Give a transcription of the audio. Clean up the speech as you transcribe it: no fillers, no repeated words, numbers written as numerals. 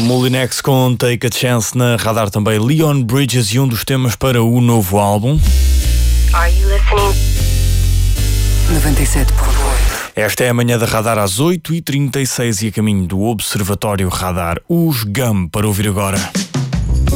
Molinex com Take a Chance na Radar, também Leon Bridges e um dos temas para o novo álbum. Are you listening? 97.8. Esta é a manhã da Radar às 8h36 e a caminho do Observatório Radar. Os GAM para ouvir agora.